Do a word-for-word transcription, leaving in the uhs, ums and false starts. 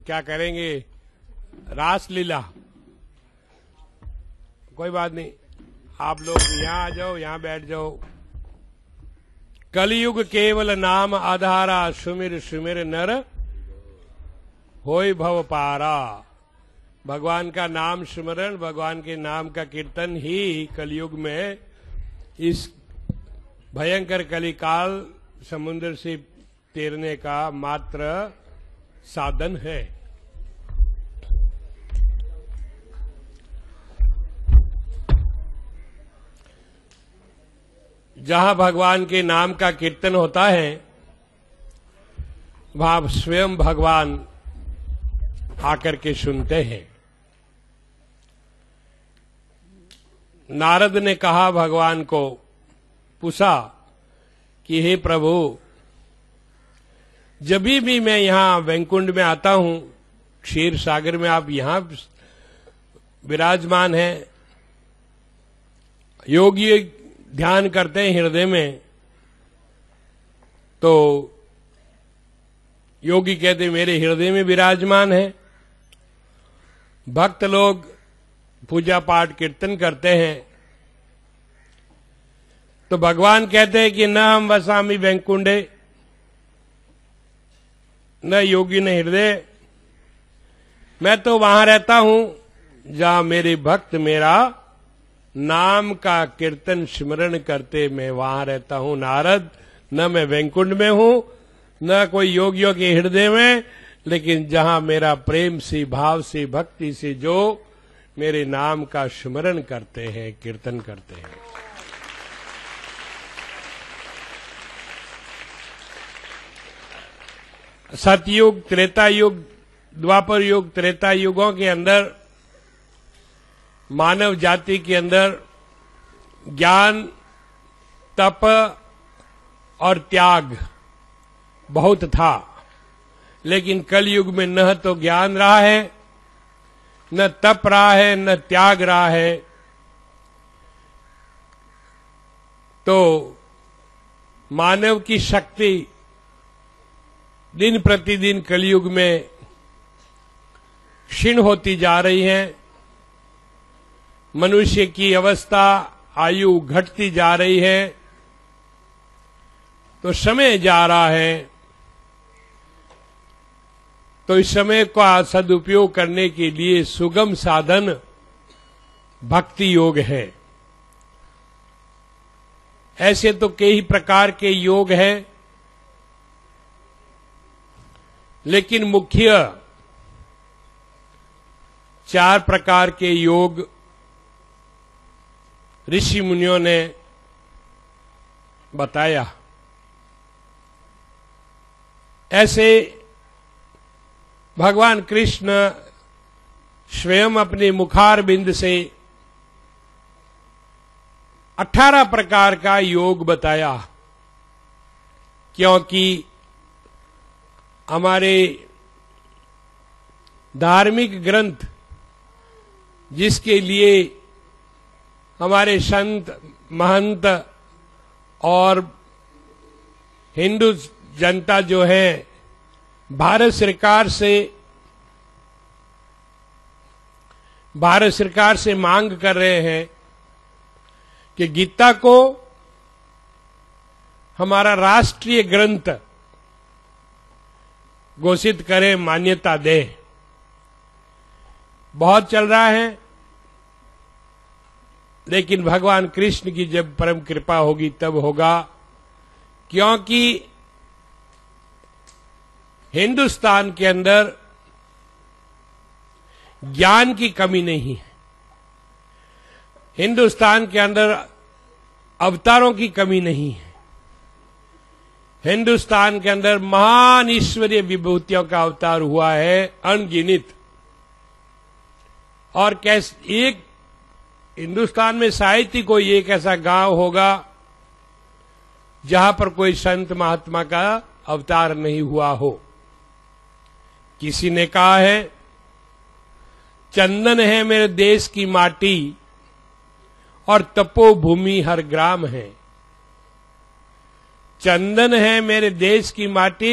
क्या करेंगे? रासलीला। कोई बात नहीं, आप लोग यहां आ जाओ, यहां बैठ जाओ। कलयुग केवल नाम आधारा, सुमिर सुमिर नर होय भव पारा। भगवान का नाम स्मरण, भगवान के नाम का कीर्तन ही कलयुग में इस भयंकर कलिकाल समुद्र से तैरने का मात्र साधन है। जहां भगवान के नाम का कीर्तन होता है वहां स्वयं भगवान आकर के सुनते हैं। नारद ने कहा भगवान को, पूछा कि हे प्रभु, जब भी मैं यहां वैकुंठ में आता हूं, क्षीर सागर में आप यहां विराजमान हैं, योगी ध्यान करते हैं हृदय में, तो योगी कहते मेरे हृदय में विराजमान है। भक्त लोग पूजा पाठ कीर्तन करते हैं, तो भगवान कहते हैं कि न हम वसामि वैकुंठे, न योगी न हृदय, मैं तो वहां रहता हूं जहां मेरे भक्त मेरा नाम का कीर्तन स्मरण करते, मैं वहां रहता हूं। नारद, न मैं वैकुंठ में हूं, न कोई योगियों के हृदय में, लेकिन जहां मेरा प्रेम से, भाव से, भक्ति से जो मेरे नाम का स्मरण करते हैं, कीर्तन करते हैं। सतयुग, त्रेता युग, द्वापर युग, त्रेता युगों के अंदर मानव जाति के अंदर ज्ञान, तप और त्याग बहुत था, लेकिन कलयुग में न तो ज्ञान रहा है, न तप रहा है, न त्याग रहा है। तो मानव की शक्ति दिन प्रतिदिन कलयुग में क्षीण होती जा रही है। मनुष्य की अवस्था, आयु घटती जा रही है। तो समय जा रहा है, तो इस समय का सदुपयोग करने के लिए सुगम साधन भक्ति योग है। ऐसे तो कई प्रकार के योग हैं, लेकिन मुख्य चार प्रकार के योग ऋषि मुनियों ने बताया। ऐसे भगवान कृष्ण स्वयं अपने मुखार बिंद से अठारह प्रकार का योग बताया, क्योंकि हमारे धार्मिक ग्रंथ, जिसके लिए हमारे संत महंत और हिंदू जनता जो है भारत सरकार से भारत सरकार से मांग कर रहे हैं कि गीता को हमारा राष्ट्रीय ग्रंथ घोषित करें, मान्यता दे। बहुत चल रहा है, लेकिन भगवान कृष्ण की जब परम कृपा होगी तब होगा, क्योंकि हिंदुस्तान के अंदर ज्ञान की कमी नहीं है। हिंदुस्तान के अंदर अवतारों की कमी नहीं है। हिंदुस्तान के अंदर महान ईश्वरीय विभूतियों का अवतार हुआ है, अनगिनित। और कैसे एक हिंदुस्तान में शायद ही कोई एक ऐसा गांव होगा जहां पर कोई संत महात्मा का अवतार नहीं हुआ हो। किसी ने कहा है, चंदन है मेरे देश की माटी और तपोभूमि हर ग्राम है। चंदन है मेरे देश की माटी